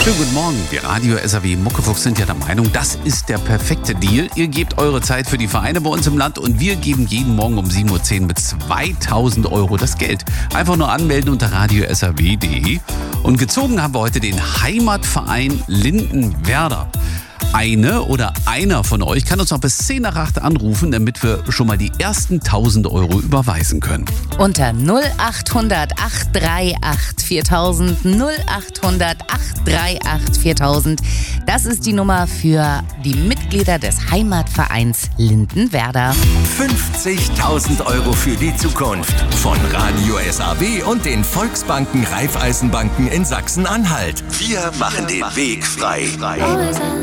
Schönen guten Morgen. Wir Radio SAW Muckefuchs sind ja der Meinung, das ist der perfekte Deal. Ihr gebt eure Zeit für die Vereine bei uns im Land und wir geben jeden Morgen um 7.10 Uhr mit 2.000 € das Geld. Einfach nur anmelden unter radiosaw.de. Und gezogen haben wir heute den Heimatverein Lindenwerder. Eine oder einer von euch kann uns noch bis 10 nach 8 anrufen, damit wir schon mal die ersten 1.000 € überweisen können. Unter 0800 838 4000, 0800 838 4000. Das ist die Nummer für die Mitglieder des Heimatvereins Lindenwerder. 50.000 € für die Zukunft von Radio SAW und den Volksbanken Raiffeisenbanken in Sachsen-Anhalt. Wir machen den Weg frei.